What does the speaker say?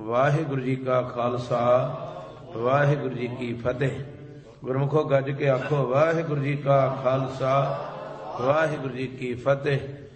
ਵਾਹਿਗੁਰੂ ਜੀ ਕਾ ਖਾਲਸਾ ਵਾਹਿਗੁਰੂ ਜੀ ਕੀ ਫਤਿਹ। ਗੁਰਮੁਖੋ ਗੱਜ ਕੇ ਆਖੋ ਵਾਹਿਗੁਰੂ ਜੀ ਕਾ ਖਾਲਸਾ ਵਾਹਿਗੁਰੂ ਜੀ ਕੀ ਫਤਿਹ।